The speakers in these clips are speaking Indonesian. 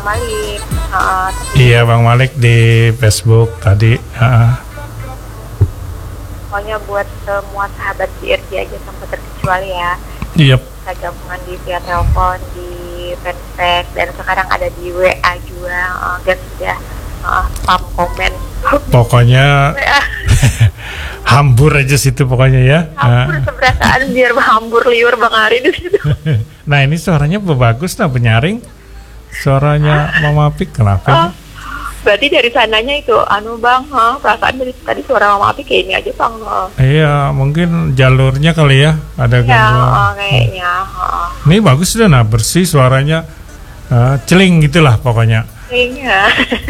Malik. Iya Bang Malik di Facebook tadi. Pokoknya buat semua sahabat GRJ aja tanpa terkecuali ya. Iya. Kita gabungan di via telepon, di fanspage, dan sekarang ada di WA juga. Dan sudah spam komen. Pokoknya hambur aja situ pokoknya ya. Hambur seberasaan biar hambur liur Bang Ari di situ. Nah ini suaranya bagus nah penyaring. Suaranya Mama Pik kenapa? Berarti dari sananya itu Bang, perasaan dari tadi suara Mama Pik kayak ini aja Bang. Iya, mungkin jalurnya kali ya ada gangguan. Kayaknya. Ini bagus sudah nah bersih suaranya, celing gitulah pokoknya. Kayaknya.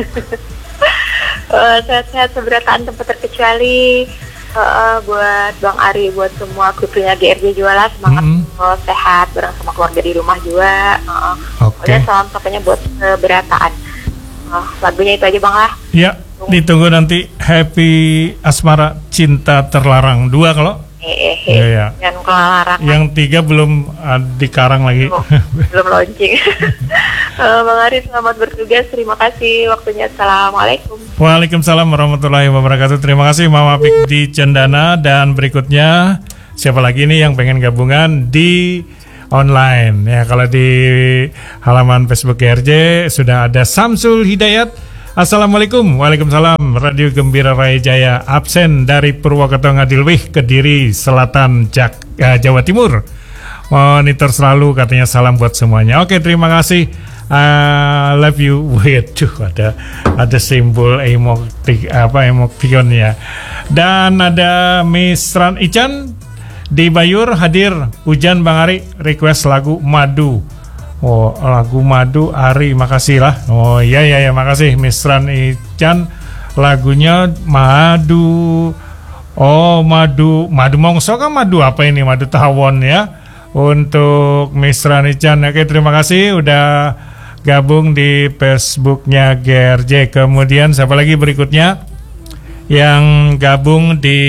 Sehat-sehat seberataan tempat terkecuali. Buat Bang Ari, buat semua krunya GRJ Jualan, semangat sehat bareng sama keluarga di rumah juga. Kemudian salam sapanya buat seberataan. Lagunya itu aja Bang lah. Iya, ditunggu nanti Happy Asmara Cinta Terlarang 2 kalau. Iya. Yang kelarang. Yang 3 belum dikarang lagi. Belum launching. Bang Ari selamat bertugas. Terima kasih waktunya. Assalamualaikum. Waalaikumsalam warahmatullahi wabarakatuh. Terima kasih Mama Pik di Cendana. Dan berikutnya siapa lagi nih yang pengen gabungan di online ya, kalau di halaman Facebook GRJ sudah ada Samsul Hidayat. Assalamualaikum. Waalaikumsalam. Radio Gembira Raya Jaya absen dari Purwokerto Ngadilwih, Kediri Selatan, Jawa Timur. Monitor selalu katanya, salam buat semuanya. Oke, terima kasih. Love you. Waduh, ada simbol emoticon ya. Dan ada Misran Ican di Bayur hadir. Hujan Bang Ari request lagu Madu. Oh, lagu Madu Ari, makasih lah. Oh iya makasih Misran Ican, lagunya Madu. Oh Madu Mongso kan madu apa ini? Madu tawon ya. Untuk Misran Ican. Oke, terima kasih udah gabung di Facebooknya GRJ. Kemudian siapa lagi berikutnya yang gabung di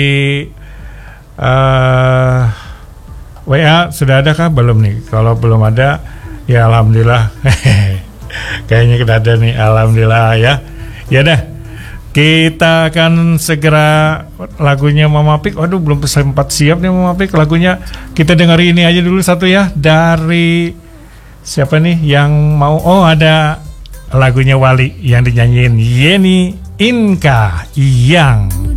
WA sudah ada kah? Belum nih. Kalau belum ada, ya alhamdulillah. Kayaknya kita ada nih, alhamdulillah ya. Ya dah, kita akan segera lagunya Mama Pik. Aduh, belum sempat siap nih Mama Pik lagunya. Kita dengerin ini aja dulu satu ya. Dari siapa nih yang mau? Oh, ada lagunya Wali yang dinyanyiin Yeni Inka Yang.